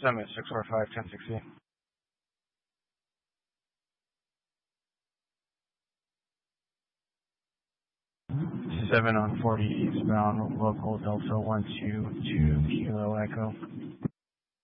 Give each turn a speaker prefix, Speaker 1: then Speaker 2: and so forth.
Speaker 1: Summit 645 1060. 7 on 40 eastbound, local Delta 122 Kilo Echo.